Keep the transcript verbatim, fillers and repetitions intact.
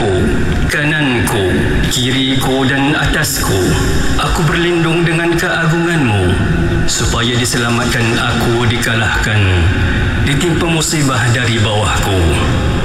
depanku, kananku, kiriku dan atasku. Aku berlindung dengan keagungan-Mu, supaya diselamatkan aku dikalahkan, ditimpa musibah dari bawahku.